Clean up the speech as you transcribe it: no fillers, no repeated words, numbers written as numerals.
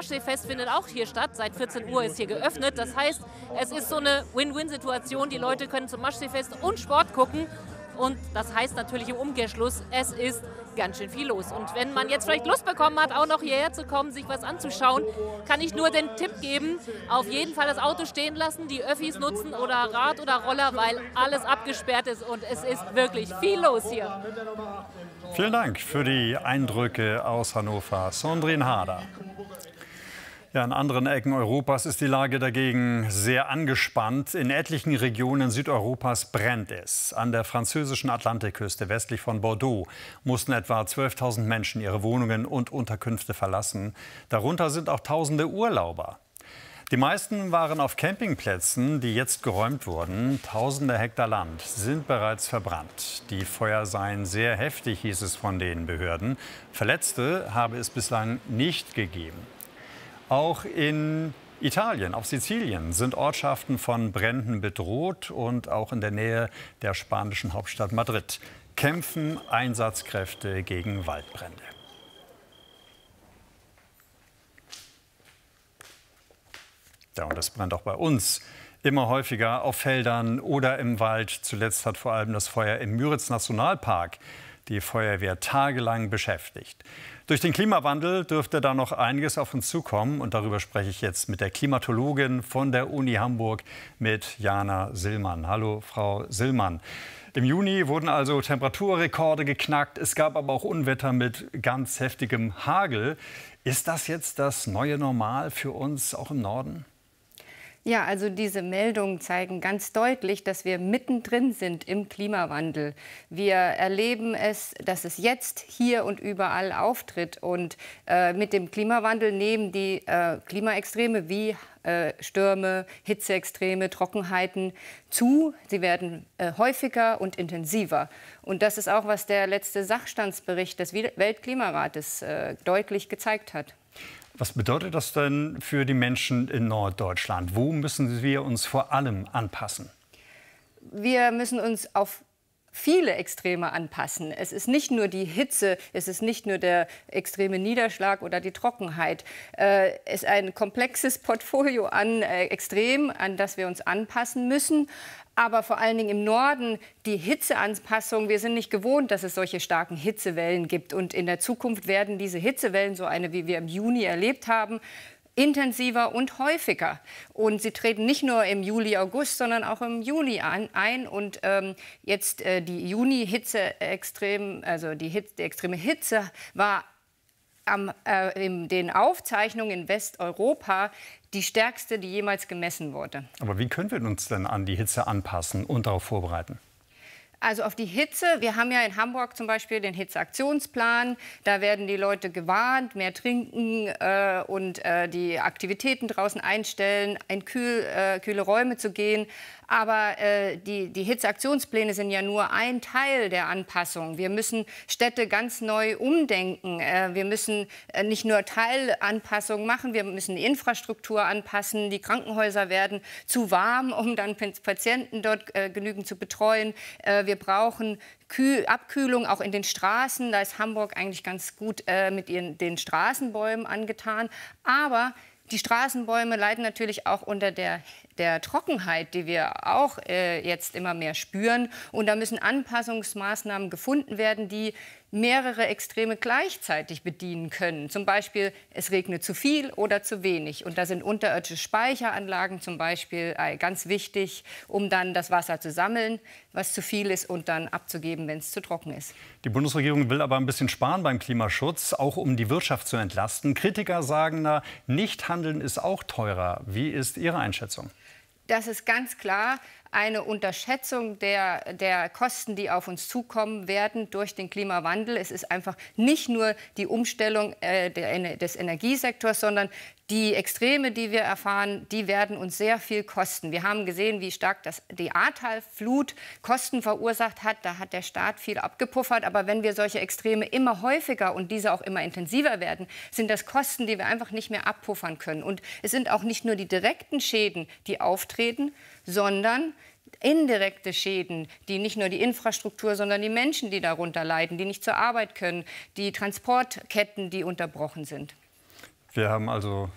Maschseefest findet auch hier statt. Seit 14 Uhr ist hier geöffnet. Das heißt, es ist so eine Win-Win-Situation. Die Leute können zum Maschseefest und Sport gucken. Und das heißt natürlich im Umkehrschluss, es ist ganz schön viel los. Und wenn man jetzt vielleicht Lust bekommen hat, auch noch hierher zu kommen, sich was anzuschauen, kann ich nur den Tipp geben, auf jeden Fall das Auto stehen lassen, die Öffis nutzen oder Rad oder Roller, weil alles abgesperrt ist und es ist wirklich viel los hier. Vielen Dank für die Eindrücke aus Hannover. Sandrine Harder. Ja, in anderen Ecken Europas ist die Lage dagegen sehr angespannt. In etlichen Regionen Südeuropas brennt es. An der französischen Atlantikküste westlich von Bordeaux mussten etwa 12.000 Menschen ihre Wohnungen und Unterkünfte verlassen. Darunter sind auch tausende Urlauber. Die meisten waren auf Campingplätzen, die jetzt geräumt wurden. Tausende Hektar Land sind bereits verbrannt. Die Feuer seien sehr heftig, hieß es von den Behörden. Verletzte habe es bislang nicht gegeben. Auch in Italien, auf Sizilien, sind Ortschaften von Bränden bedroht und auch in der Nähe der spanischen Hauptstadt Madrid kämpfen Einsatzkräfte gegen Waldbrände. Ja, und das brennt auch bei uns immer häufiger auf Feldern oder im Wald. Zuletzt hat vor allem das Feuer im Müritz-Nationalpark die Feuerwehr tagelang beschäftigt. Durch den Klimawandel dürfte da noch einiges auf uns zukommen. Und darüber spreche ich jetzt mit der Klimatologin von der Uni Hamburg, mit Jana Sillmann. Hallo, Frau Sillmann. Im Juni wurden also Temperaturrekorde geknackt. Es gab aber auch Unwetter mit ganz heftigem Hagel. Ist das jetzt das neue Normal für uns auch im Norden? Ja, also diese Meldungen zeigen ganz deutlich, dass wir mittendrin sind im Klimawandel. Wir erleben es, dass es jetzt hier und überall auftritt. Und mit dem Klimawandel nehmen die Klimaextreme wie Stürme, Hitzeextreme, Trockenheiten zu. Sie werden häufiger und intensiver. Und das ist auch, was der letzte Sachstandsbericht des Weltklimarates deutlich gezeigt hat. Was bedeutet das denn für die Menschen in Norddeutschland? Wo müssen wir uns vor allem anpassen? Wir müssen uns auf viele Extreme anpassen. Es ist nicht nur die Hitze, es ist nicht nur der extreme Niederschlag oder die Trockenheit. Es ist ein komplexes Portfolio an Extremen, an das wir uns anpassen müssen. Aber vor allen Dingen im Norden die Hitzeanpassung. Wir sind nicht gewohnt, dass es solche starken Hitzewellen gibt. Und in der Zukunft werden diese Hitzewellen, so eine, wie wir im Juni erlebt haben, intensiver und häufiger. Und sie treten nicht nur im Juli, August, sondern auch im Juli ein. Und jetzt die Juni-Hitze-Extrem, also die extreme Hitze war in den Aufzeichnungen in Westeuropa die stärkste, die jemals gemessen wurde. Aber wie können wir uns denn an die Hitze anpassen und darauf vorbereiten? Also auf die Hitze. Wir haben ja in Hamburg zum Beispiel den Hitzeaktionsplan. Da werden die Leute gewarnt, mehr trinken und die Aktivitäten draußen einstellen, in kühle Räume zu gehen. Aber die Hitzeaktionspläne sind ja nur ein Teil der Anpassung. Wir müssen Städte ganz neu umdenken. Wir müssen nicht nur Teilanpassungen machen, wir müssen die Infrastruktur anpassen. Die Krankenhäuser werden zu warm, um dann Patienten dort genügend zu betreuen. Wir brauchen Abkühlung auch in den Straßen. Da ist Hamburg eigentlich ganz gut mit den Straßenbäumen angetan. Aber die Straßenbäume leiden natürlich auch unter der Trockenheit, die wir auch jetzt immer mehr spüren. Und da müssen Anpassungsmaßnahmen gefunden werden, die mehrere Extreme gleichzeitig bedienen können. Zum Beispiel, es regnet zu viel oder zu wenig. Und da sind unterirdische Speicheranlagen zum Beispiel ganz wichtig, um dann das Wasser zu sammeln, was zu viel ist, und dann abzugeben, wenn es zu trocken ist. Die Bundesregierung will aber ein bisschen sparen beim Klimaschutz, auch um die Wirtschaft zu entlasten. Kritiker sagen, na, Nichthandeln ist auch teurer. Wie ist Ihre Einschätzung? Das ist ganz klar eine Unterschätzung der Kosten, die auf uns zukommen werden durch den Klimawandel. Es ist einfach nicht nur die Umstellung des Energiesektors, sondern die Extreme, die wir erfahren, die werden uns sehr viel kosten. Wir haben gesehen, wie stark die Ahrtal-Flut Kosten verursacht hat. Da hat der Staat viel abgepuffert. Aber wenn wir solche Extreme immer häufiger und diese auch immer intensiver werden, sind das Kosten, die wir einfach nicht mehr abpuffern können. Und es sind auch nicht nur die direkten Schäden, die auftreten, sondern indirekte Schäden, die nicht nur die Infrastruktur, sondern die Menschen, die darunter leiden, die nicht zur Arbeit können, die Transportketten, die unterbrochen sind. Wir haben also